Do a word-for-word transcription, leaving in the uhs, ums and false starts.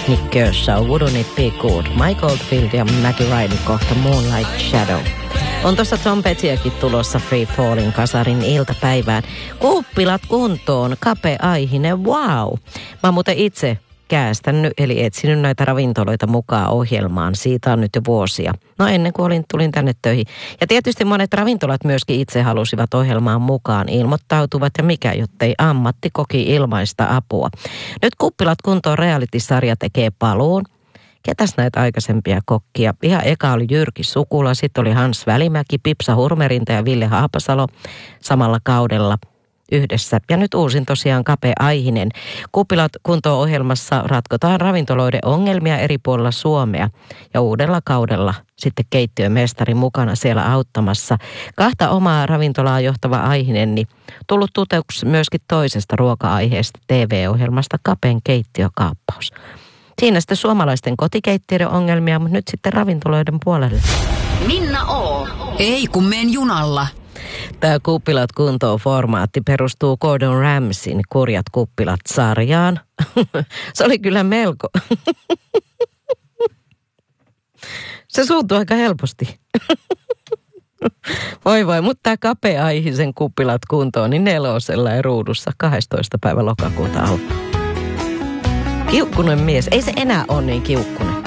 Nick Kershaw, Wouldn't It Be Good, Mike Oldfield ja Maggie Riley kohta Moonlight Shadow. On tuossa Tom Pettyäkin tulossa Free Fallin kasarin iltapäivään. Kuppilat kuntoon, kapea-aihinen, wow! Mä oon muuten itse käästänyt, eli etsinyt näitä ravintoloita mukaan ohjelmaan. Siitä on nyt jo vuosia. No ennen kuin olin, tulin tänne töihin. Ja tietysti monet ravintolat myöskin itse halusivat ohjelmaan mukaan. Ilmoittautuvat ja mikä, jottei ammatti koki ilmaista apua. Nyt Kuppilat kuntoon reality-sarja tekee paluun. Ketäs näitä aikaisempia kokkia? Ihan eka oli Jyrki Sukula, sitten oli Hans Välimäki, Pipsa Hurmerinta ja Ville Haapasalo samalla kaudella yhdessä. Ja nyt uusin tosiaan Kapea Aihinen. Kuppilat kuntoon ohjelmassa ratkotaan ravintoloiden ongelmia eri puolilla Suomea. Ja uudella kaudella sitten keittiömestari mukana siellä auttamassa. Kahta omaa ravintolaa johtava Aihinen, niin tullut tutuksi myöskin toisesta ruoka-aiheesta T V-ohjelmasta Kapeen keittiökaappaus. Siinä sitten suomalaisten kotikeittiöiden ongelmia, mutta nyt sitten ravintoloiden puolelle. Minna O. Ei kun men junalla. Tämä Kuppilat kuntoon -formaatti perustuu Gordon Ramsayn Kurjat kuppilat-sarjaan. Se oli kyllä melko. Se suuntui aika helposti. Voi voi, mutta tämä Kapea-aihisen Kuppilat kuntoon, niin nelosella ja ruudussa kahdestoista päivä lokakuuta alkaa. Kiukkunen mies. Ei se enää ole niin kiukkunen.